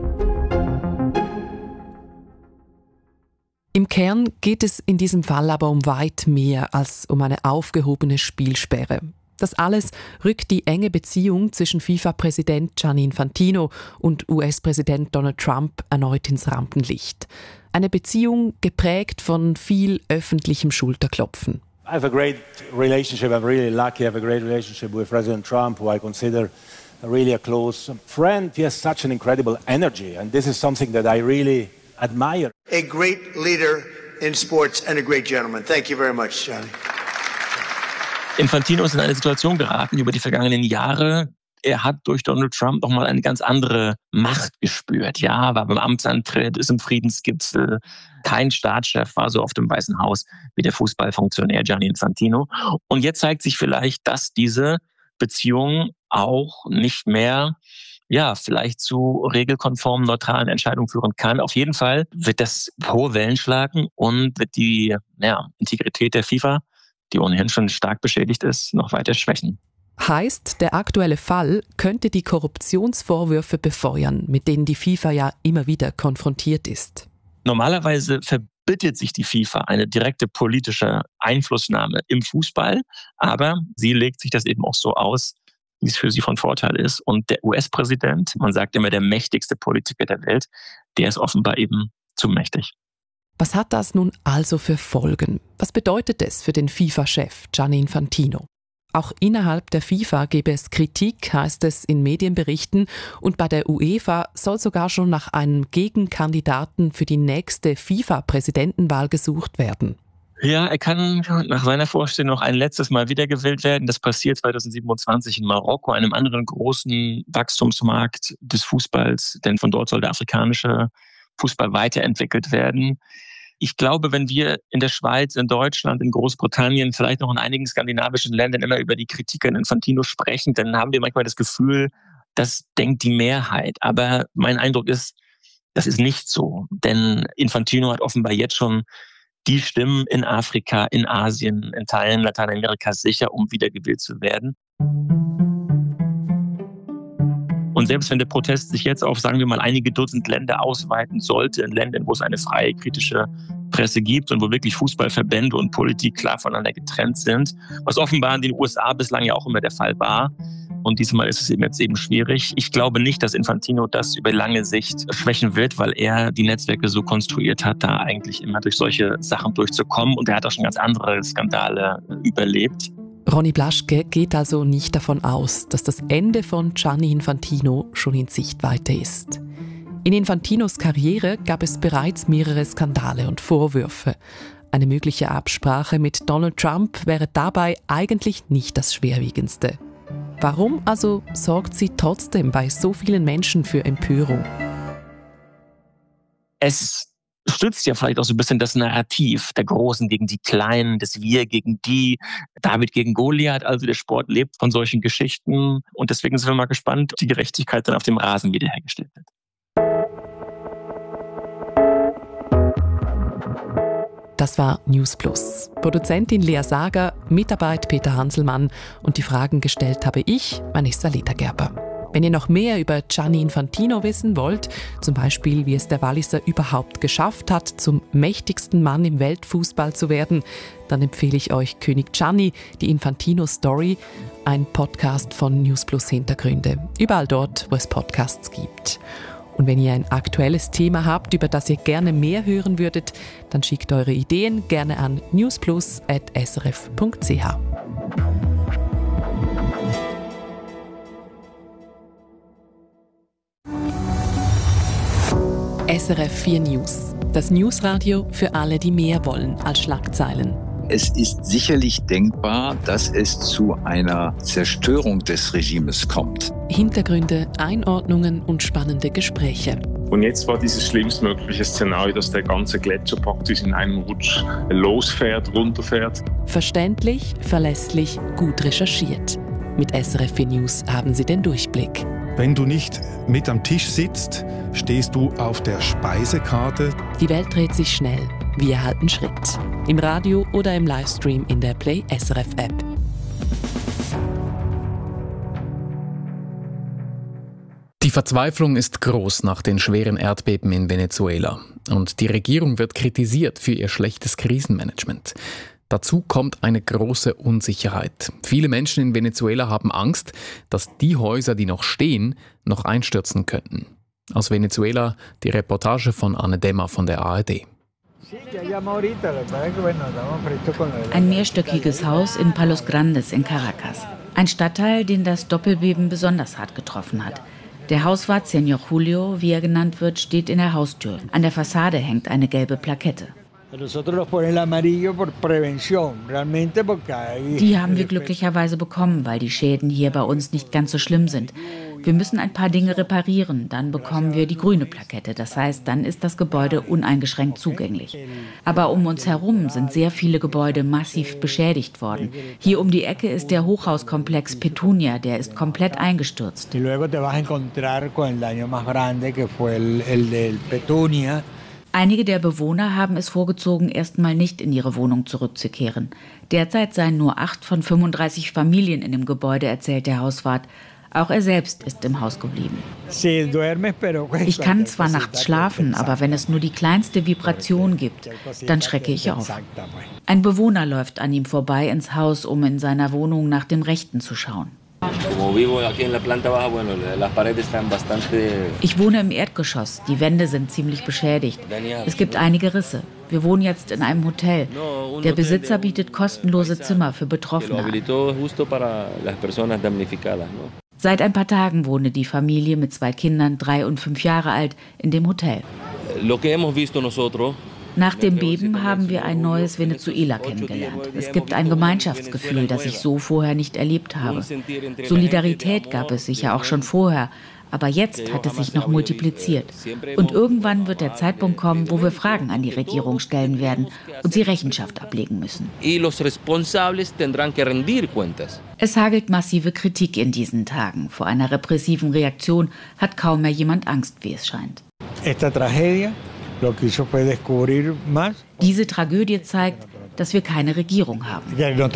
Im Kern geht es in diesem Fall aber um weit mehr als um eine aufgehobene Spielsperre. Das alles rückt die enge Beziehung zwischen FIFA-Präsident Gianni Infantino und US-Präsident Donald Trump erneut ins Rampenlicht. Eine Beziehung geprägt von viel öffentlichem Schulterklopfen. I have a great relationship. I'm really lucky. I have a great relationship with President Trump, who I consider really a close friend. He has such an incredible energy, and this is something that I really admire. A great leader in sports and a great gentleman. Thank you very much, Johnny. Infantino ist in eine Situation geraten über die vergangenen Jahre. Er hat durch Donald Trump nochmal eine ganz andere Macht gespürt. Ja, war beim Amtsantritt, ist im Friedensgipfel. Kein Staatschef war so auf dem Weißen Haus wie der Fußballfunktionär Gianni Infantino. Und jetzt zeigt sich vielleicht, dass diese Beziehung auch nicht mehr vielleicht zu regelkonformen, neutralen Entscheidungen führen kann. Auf jeden Fall wird das hohe Wellen schlagen und wird die Integrität der FIFA, die ohnehin schon stark beschädigt ist, noch weiter schwächen. Heißt, der aktuelle Fall könnte die Korruptionsvorwürfe befeuern, mit denen die FIFA ja immer wieder konfrontiert ist. Normalerweise verbietet sich die FIFA eine direkte politische Einflussnahme im Fußball, aber sie legt sich das eben auch so aus, wie es für sie von Vorteil ist. Und der US-Präsident, man sagt immer der mächtigste Politiker der Welt, der ist offenbar eben zu mächtig. Was hat das nun also für Folgen? Was bedeutet es für den FIFA-Chef Gianni Infantino? Auch innerhalb der FIFA gebe es Kritik, heißt es in Medienberichten, und bei der UEFA soll sogar schon nach einem Gegenkandidaten für die nächste FIFA-Präsidentenwahl gesucht werden. Ja, er kann nach seiner Vorstellung noch ein letztes Mal wiedergewählt werden. Das passiert 2027 in Marokko, einem anderen großen Wachstumsmarkt des Fußballs, denn von dort soll der afrikanische Fußball weiterentwickelt werden. Ich glaube, wenn wir in der Schweiz, in Deutschland, in Großbritannien, vielleicht noch in einigen skandinavischen Ländern immer über die Kritik an Infantino sprechen, dann haben wir manchmal das Gefühl, das denkt die Mehrheit. Aber mein Eindruck ist, das ist nicht so. Denn Infantino hat offenbar jetzt schon die Stimmen in Afrika, in Asien, in Teilen Lateinamerikas sicher, um wiedergewählt zu werden. Und selbst wenn der Protest sich jetzt auf, sagen wir mal, einige Dutzend Länder ausweiten sollte, in Ländern, wo es eine freie, kritische Presse gibt und wo wirklich Fußballverbände und Politik klar voneinander getrennt sind, was offenbar in den USA bislang ja auch immer der Fall war. Und diesmal ist es jetzt eben schwierig. Ich glaube nicht, dass Infantino das über lange Sicht schwächen wird, weil er die Netzwerke so konstruiert hat, da eigentlich immer durch solche Sachen durchzukommen. Und er hat auch schon ganz andere Skandale überlebt. Ronny Blaschke geht also nicht davon aus, dass das Ende von Gianni Infantino schon in Sichtweite ist. In Infantinos Karriere gab es bereits mehrere Skandale und Vorwürfe. Eine mögliche Absprache mit Donald Trump wäre dabei eigentlich nicht das Schwerwiegendste. Warum also sorgt sie trotzdem bei so vielen Menschen für Empörung? Es stützt ja vielleicht auch so ein bisschen das Narrativ der Großen gegen die Kleinen, des Wir gegen die, David gegen Goliath. Also der Sport lebt von solchen Geschichten. Und deswegen sind wir mal gespannt, ob die Gerechtigkeit dann auf dem Rasen wiederhergestellt wird. Das war News Plus. Produzentin Lea Sager, Mitarbeit Peter Hanselmann und die Fragen gestellt habe ich, Vanessa Ledergerber. Wenn ihr noch mehr über Gianni Infantino wissen wollt, zum Beispiel wie es der Walliser überhaupt geschafft hat, zum mächtigsten Mann im Weltfußball zu werden, dann empfehle ich euch König Gianni, die Infantino Story, ein Podcast von News Plus Hintergründe. Überall dort, wo es Podcasts gibt. Und wenn ihr ein aktuelles Thema habt, über das ihr gerne mehr hören würdet, dann schickt eure Ideen gerne an newsplus@srf.ch. SRF 4 News. Das Newsradio für alle, die mehr wollen als Schlagzeilen. Es ist sicherlich denkbar, dass es zu einer Zerstörung des Regimes kommt. Hintergründe, Einordnungen und spannende Gespräche. Und jetzt war dieses schlimmstmögliche Szenario, dass der ganze Gletscher praktisch in einem Rutsch losfährt, runterfährt. Verständlich, verlässlich, gut recherchiert. Mit SRF 4 News haben Sie den Durchblick. Wenn du nicht mit am Tisch sitzt, stehst du auf der Speisekarte. Die Welt dreht sich schnell. Wir halten Schritt. Im Radio oder im Livestream in der Play SRF App. Die Verzweiflung ist groß nach den schweren Erdbeben in Venezuela. Und die Regierung wird kritisiert für ihr schlechtes Krisenmanagement. Dazu kommt eine große Unsicherheit. Viele Menschen in Venezuela haben Angst, dass die Häuser, die noch stehen, noch einstürzen könnten. Aus Venezuela die Reportage von Anne Demmer von der ARD. Ein mehrstöckiges Haus in Palos Grandes in Caracas. Ein Stadtteil, den das Doppelbeben besonders hart getroffen hat. Der Hauswart Señor Julio, wie er genannt wird, steht in der Haustür. An der Fassade hängt eine gelbe Plakette. Die haben wir glücklicherweise bekommen, weil die Schäden hier bei uns nicht ganz so schlimm sind. Wir müssen ein paar Dinge reparieren, dann bekommen wir die grüne Plakette. Das heißt, dann ist das Gebäude uneingeschränkt zugänglich. Aber um uns herum sind sehr viele Gebäude massiv beschädigt worden. Hier um die Ecke ist der Hochhauskomplex Petunia, der ist komplett eingestürzt. Einige der Bewohner haben es vorgezogen, erstmal nicht in ihre Wohnung zurückzukehren. Derzeit seien nur 8 von 35 Familien in dem Gebäude, erzählt der Hauswart. Auch er selbst ist im Haus geblieben. Ich kann zwar nachts schlafen, aber wenn es nur die kleinste Vibration gibt, dann schrecke ich auf. Ein Bewohner läuft an ihm vorbei ins Haus, um in seiner Wohnung nach dem Rechten zu schauen. Ich wohne im Erdgeschoss. Die Wände sind ziemlich beschädigt. Es gibt einige Risse. Wir wohnen jetzt in einem Hotel. Der Besitzer bietet kostenlose Zimmer für Betroffene an. Seit ein paar Tagen wohne die Familie mit 2 Kindern, 3 und 5 Jahre alt, in dem Hotel. Nach dem Beben haben wir ein neues Venezuela kennengelernt. Es gibt ein Gemeinschaftsgefühl, das ich so vorher nicht erlebt habe. Solidarität gab es sicher auch schon vorher, aber jetzt hat es sich noch multipliziert. Und irgendwann wird der Zeitpunkt kommen, wo wir Fragen an die Regierung stellen werden und sie Rechenschaft ablegen müssen. Es hagelt massive Kritik in diesen Tagen. Vor einer repressiven Reaktion hat kaum mehr jemand Angst, wie es scheint. Diese Tragödie zeigt, dass wir keine Regierung haben,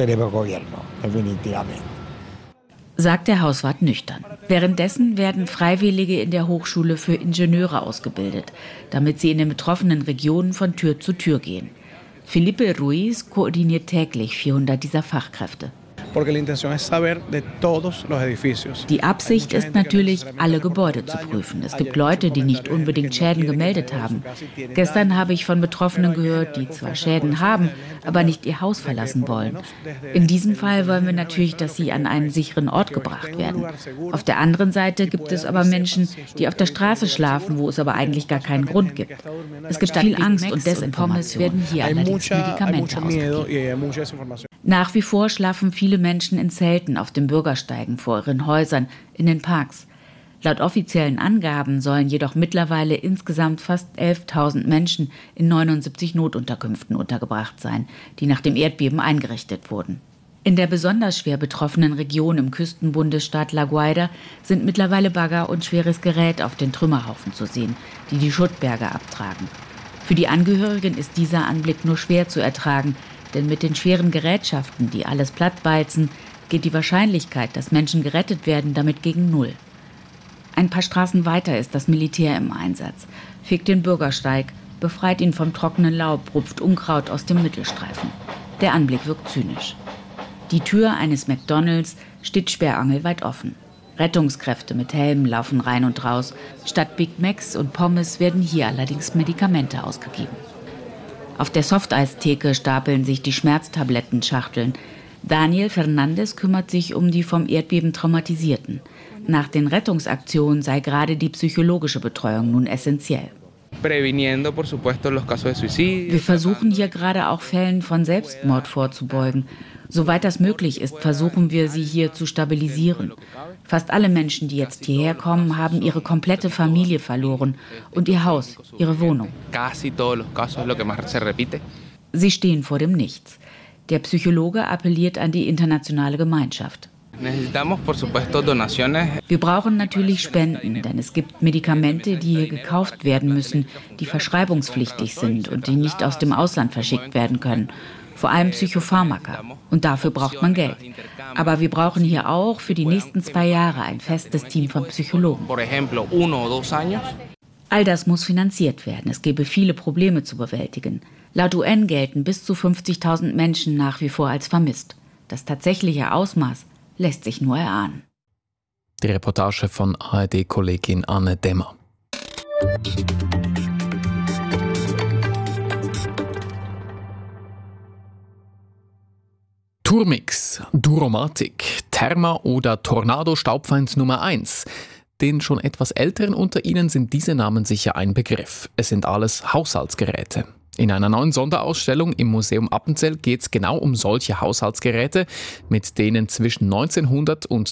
sagt der Hauswart nüchtern. Währenddessen werden Freiwillige in der Hochschule für Ingenieure ausgebildet, damit sie in den betroffenen Regionen von Tür zu Tür gehen. Felipe Ruiz koordiniert täglich 400 dieser Fachkräfte. Die Absicht ist natürlich, alle Gebäude zu prüfen. Es gibt Leute, die nicht unbedingt Schäden gemeldet haben. Gestern habe ich von Betroffenen gehört, die zwar Schäden haben, aber nicht ihr Haus verlassen wollen. In diesem Fall wollen wir natürlich, dass sie an einen sicheren Ort gebracht werden. Auf der anderen Seite gibt es aber Menschen, die auf der Straße schlafen, wo es aber eigentlich gar keinen Grund gibt. Es gibt viel Angst und Desinformation. Werden hier allerdings Medikamente ausgegeben. Nach wie vor schlafen viele Menschen in Zelten auf den Bürgersteigen vor ihren Häusern, in den Parks. Laut offiziellen Angaben sollen jedoch mittlerweile insgesamt fast 11.000 Menschen in 79 Notunterkünften untergebracht sein, die nach dem Erdbeben eingerichtet wurden. In der besonders schwer betroffenen Region im Küstenbundesstaat La Guaira sind mittlerweile Bagger und schweres Gerät auf den Trümmerhaufen zu sehen, die die Schuttberge abtragen. Für die Angehörigen ist dieser Anblick nur schwer zu ertragen, denn mit den schweren Gerätschaften, die alles plattwalzen, geht die Wahrscheinlichkeit, dass Menschen gerettet werden, damit gegen Null. Ein paar Straßen weiter ist das Militär im Einsatz, fegt den Bürgersteig, befreit ihn vom trockenen Laub, rupft Unkraut aus dem Mittelstreifen. Der Anblick wirkt zynisch. Die Tür eines McDonald's steht sperrangelweit offen. Rettungskräfte mit Helmen laufen rein und raus. Statt Big Macs und Pommes werden hier allerdings Medikamente ausgegeben. Auf der Softeistheke stapeln sich die Schmerztablettenschachteln. Daniel Fernandes kümmert sich um die vom Erdbeben Traumatisierten. Nach den Rettungsaktionen sei gerade die psychologische Betreuung nun essentiell. Wir versuchen hier gerade auch Fällen von Selbstmord vorzubeugen. Soweit das möglich ist, versuchen wir, sie hier zu stabilisieren. Fast alle Menschen, die jetzt hierher kommen, haben ihre komplette Familie verloren und ihr Haus, ihre Wohnung. Sie stehen vor dem Nichts. Der Psychologe appelliert an die internationale Gemeinschaft. Wir brauchen natürlich Spenden, denn es gibt Medikamente, die hier gekauft werden müssen, die verschreibungspflichtig sind und die nicht aus dem Ausland verschickt werden können. Vor allem Psychopharmaka. Und dafür braucht man Geld. Aber wir brauchen hier auch für die nächsten 2 Jahre ein festes Team von Psychologen. All das muss finanziert werden. Es gäbe viele Probleme zu bewältigen. Laut UN gelten bis zu 50.000 Menschen nach wie vor als vermisst. Das tatsächliche Ausmaß lässt sich nur erahnen. Die Reportage von ARD-Kollegin Anne Demmer. Turmix, Duromatic, Therma oder Tornado Staubfeind Nummer 1. Den schon etwas Älteren unter Ihnen sind diese Namen sicher ein Begriff. Es sind alles Haushaltsgeräte. In einer neuen Sonderausstellung im Museum Appenzell geht es genau um solche Haushaltsgeräte, mit denen zwischen 1900 und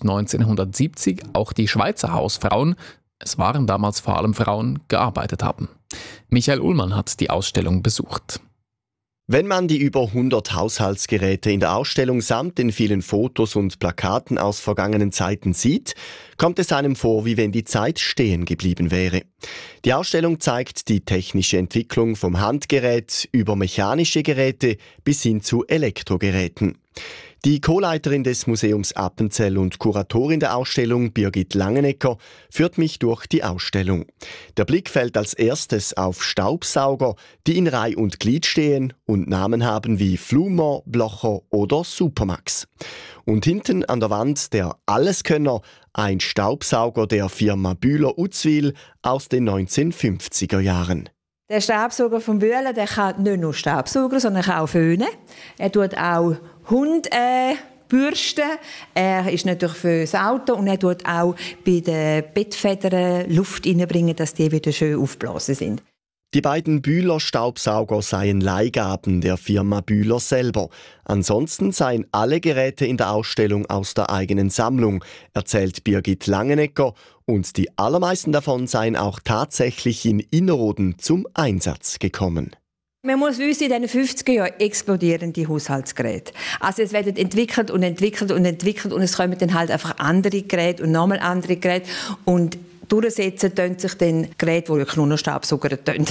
1970 auch die Schweizer Hausfrauen, es waren damals vor allem Frauen, gearbeitet haben. Michael Ullmann hat die Ausstellung besucht. Wenn man die über 100 Haushaltsgeräte in der Ausstellung samt den vielen Fotos und Plakaten aus vergangenen Zeiten sieht, kommt es einem vor, wie wenn die Zeit stehen geblieben wäre. Die Ausstellung zeigt die technische Entwicklung vom Handgerät über mechanische Geräte bis hin zu Elektrogeräten. Die Co-Leiterin des Museums Appenzell und Kuratorin der Ausstellung, Birgit Langenecker, führt mich durch die Ausstellung. Der Blick fällt als erstes auf Staubsauger, die in Reih und Glied stehen und Namen haben wie Flummer, Blocher oder Supermax. Und hinten an der Wand der Alleskönner, ein Staubsauger der Firma Bühler-Uzwil aus den 1950er Jahren. Der Staubsauger von Bühler, der kann nicht nur Staubsaugen, sondern kann auch föhnen. Er tut auch Hund bürsten. Er ist natürlich für das Auto und er tut auch bei den Bettfedern Luft reinbringen, dass die wieder schön aufgeblasen sind. Die beiden Bühler-Staubsauger seien Leihgaben der Firma Bühler selber. Ansonsten seien alle Geräte in der Ausstellung aus der eigenen Sammlung, erzählt Birgit Langenecker. Und die allermeisten davon seien auch tatsächlich in Innerrhoden zum Einsatz gekommen. Man muss wissen, in den 50er Jahren explodieren die Haushaltsgeräte. Also es werden entwickelt und entwickelt und entwickelt und es kommen dann halt einfach andere Geräte und nochmal andere Geräte. Und durchsetzen tun sich dann Geräte, die wirklich nur noch Staubsauger tun.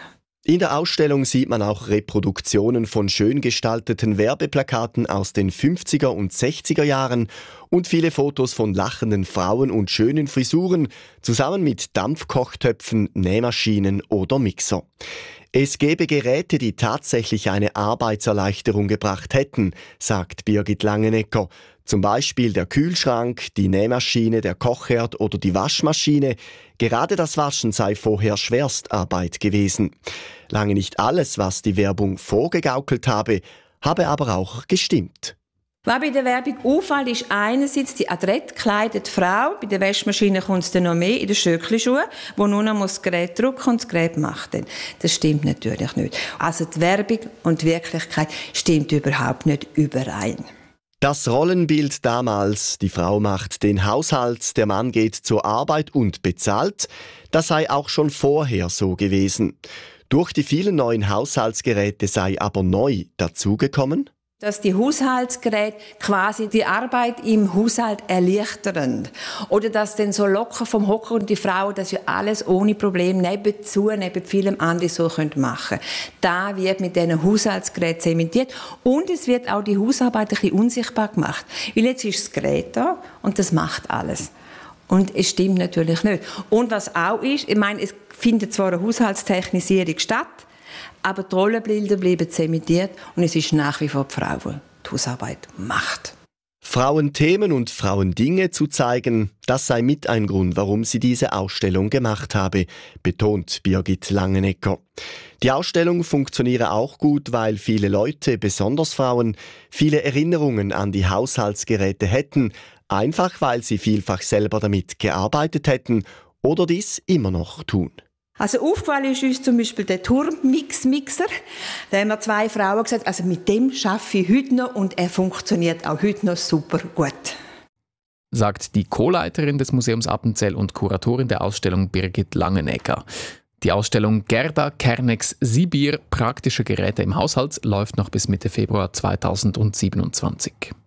In der Ausstellung sieht man auch Reproduktionen von schön gestalteten Werbeplakaten aus den 50er und 60er Jahren und viele Fotos von lachenden Frauen und schönen Frisuren, zusammen mit Dampfkochtöpfen, Nähmaschinen oder Mixer. Es gäbe Geräte, die tatsächlich eine Arbeitserleichterung gebracht hätten, sagt Birgit Langenecker. Zum Beispiel der Kühlschrank, die Nähmaschine, der Kochherd oder die Waschmaschine. Gerade das Waschen sei vorher Schwerstarbeit gewesen. Lange nicht alles, was die Werbung vorgegaukelt habe aber auch gestimmt. Was bei der Werbung auffällt, ist einerseits die adrett gekleidete Frau. Bei der Waschmaschine kommt es dann noch mehr in den Schöckli-Schuhen, wo nur noch das Gerät drücken und das Gerät macht dann. Das stimmt natürlich nicht. Also die Werbung und die Wirklichkeit stimmt überhaupt nicht überein. Das Rollenbild damals, die Frau macht den Haushalt, der Mann geht zur Arbeit und bezahlt, das sei auch schon vorher so gewesen. Durch die vielen neuen Haushaltsgeräte sei aber neu dazugekommen, dass die Haushaltsgeräte quasi die Arbeit im Haushalt erleichtern. Oder dass dann so locker vom Hocker und die Frau das ja alles ohne Problem neben vielem anderen so machen können. Da wird mit diesen Haushaltsgeräten zementiert und es wird auch die Hausarbeit ein bisschen unsichtbar gemacht. Weil jetzt ist das Gerät da und das macht alles. Und es stimmt natürlich nicht. Und was auch ist, ich meine, es findet zwar eine Haushaltstechnisierung statt, aber die Rollenbilder bleiben zementiert und es ist nach wie vor die Frau, die die Hausarbeit macht. Frauenthemen und Frauendinge zu zeigen, das sei mit ein Grund, warum sie diese Ausstellung gemacht habe, betont Birgit Langenegger. Die Ausstellung funktioniere auch gut, weil viele Leute, besonders Frauen, viele Erinnerungen an die Haushaltsgeräte hätten, einfach weil sie vielfach selber damit gearbeitet hätten oder dies immer noch tun. Also aufgefallen ist uns zum Beispiel der Turmmixer. Da haben wir 2 Frauen gesagt, also mit dem arbeite ich heute noch und er funktioniert auch heute noch super gut. Sagt die Co-Leiterin des Museums Appenzell und Kuratorin der Ausstellung Birgit Langenegger. Die Ausstellung Gerda Kernex Sibir – Praktische Geräte im Haushalt läuft noch bis Mitte Februar 2027.